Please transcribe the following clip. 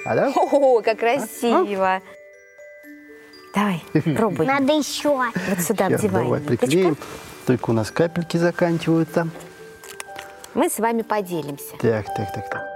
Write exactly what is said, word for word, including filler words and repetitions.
А, да? О, как красиво. Давай, пробуй. Надо еще. Вот сюда Всё, вдевай давай ниточку. приклеим. Только у нас капельки заканчиваются. Мы с вами поделимся. Так, так, так, так.